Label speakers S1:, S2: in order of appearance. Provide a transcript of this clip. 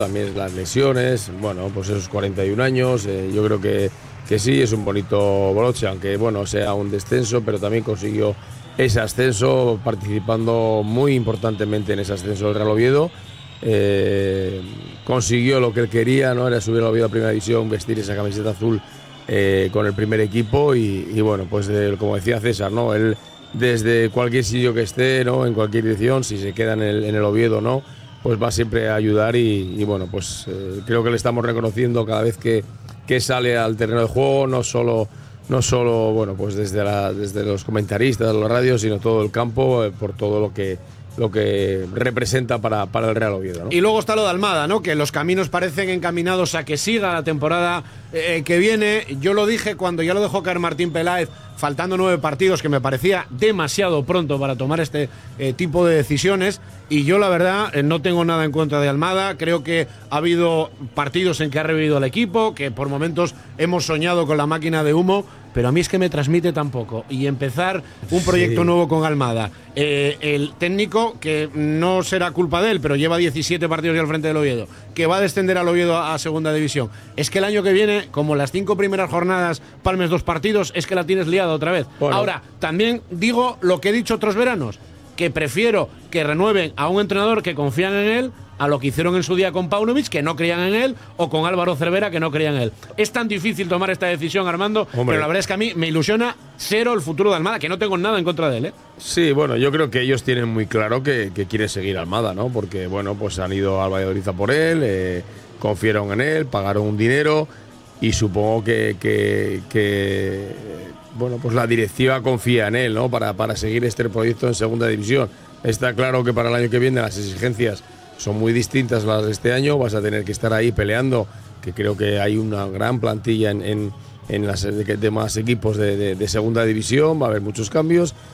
S1: También las lesiones, bueno, pues esos 41 años, yo creo que sí, es un bonito broche, aunque bueno, sea un descenso, pero también consiguió ese ascenso, participando muy importantemente en ese ascenso del Real Oviedo. Consiguió lo que él quería, ¿no? Era subir al Oviedo a Primera División, vestir esa camiseta azul con el primer equipo y bueno, pues como decía César, ¿no? Él desde cualquier sitio que esté, ¿no? En cualquier dirección, si se queda en el Oviedo, ¿no? Pues va siempre a ayudar y bueno, pues creo que le estamos reconociendo cada vez que sale al terreno de juego, no solo bueno, pues desde los comentaristas de la radio, sino todo el campo, por todo lo que representa para el Real Oviedo, ¿no?
S2: Y luego está lo de Almada, ¿no? Que los caminos parecen encaminados a que siga la temporada que viene. Yo lo dije cuando ya lo dejó caer Martín Peláez, faltando 9 partidos, que me parecía demasiado pronto para tomar este tipo de decisiones. Y yo, la verdad, no tengo nada en contra de Almada. Creo que ha habido partidos en que ha revivido el equipo, que por momentos hemos soñado con la máquina de humo, pero a mí es que me transmite tan poco. Y empezar un proyecto nuevo con Almada. El técnico, que no será culpa de él, pero lleva 17 partidos ya al frente del Oviedo, que va a descender al Oviedo a segunda división. Es que el año que viene, como las 5 primeras jornadas palmes 2 partidos, es que la tienes liada otra vez. Bueno. Ahora, también digo lo que he dicho otros veranos, que prefiero que renueven a un entrenador que confían en él a lo que hicieron en su día con Paunovic, que no creían en él, o con Álvaro Cervera, que no creían en él. Es tan difícil tomar esta decisión, Armando, pero la verdad es que a mí me ilusiona cero el futuro de Almada, que no tengo nada en contra de él, ¿eh?
S1: Sí, bueno, yo creo que ellos tienen muy claro que quiere seguir Almada, ¿no? Porque, bueno, pues han ido al Valladolid a por él, confiaron en él, pagaron un dinero y supongo que bueno, pues la directiva confía en él, ¿no? Para seguir este proyecto en segunda división. Está claro que para el año que viene las exigencias son muy distintas a las de este año. Vas a tener que estar ahí peleando, que creo que hay una gran plantilla en las demás equipos de segunda división. Va a haber muchos cambios.